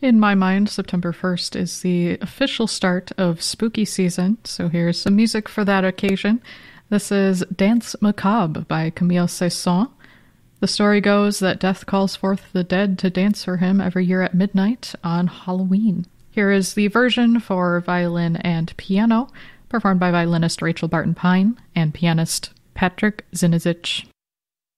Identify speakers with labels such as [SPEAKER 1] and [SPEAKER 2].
[SPEAKER 1] In my mind, September 1st is the official start of spooky season, so here's some music for that occasion. This is Danse Macabre by Camille Saint-Saëns. The story goes that Death calls forth the dead to dance for him every year at midnight on Halloween. Here is the version for violin and piano, performed by violinist Rachel Barton Pine and pianist Patrick Zinizich.